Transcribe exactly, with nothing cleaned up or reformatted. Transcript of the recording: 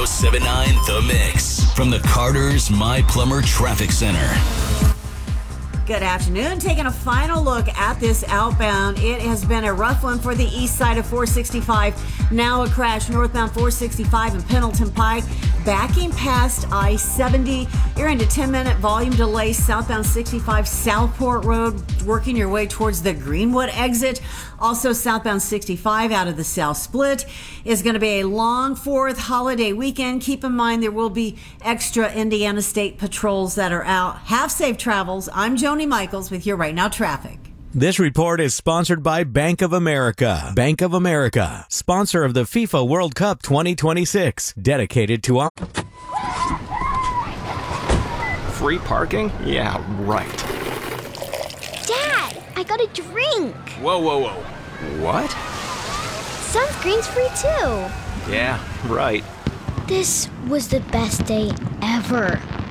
oh seven point nine The Mix from the Carter's My Plumber Traffic Center. Good afternoon. Taking a final look at this outbound. It has been a rough one for the east side of four sixty-five. Now a crash northbound four sixty-five and Pendleton Pike. Backing past I seventy. You're into ten-minute volume delay southbound sixty-five Southport Road, working your way towards the Greenwood exit. Also southbound sixty-five out of the South Split is going to be a long fourth holiday weekend. Keep in mind there will be extra Indiana State patrols that are out. Have safe travels. I'm Joni Michaels with your Right Now Traffic. This report is sponsored by Bank of America. Bank of America, sponsor of the FIFA World Cup twenty twenty-six, dedicated to... Free parking? Yeah, right. Dad, I got a drink. Whoa, whoa, whoa. What? Sunscreen's free too. Yeah, right. This was the best day ever.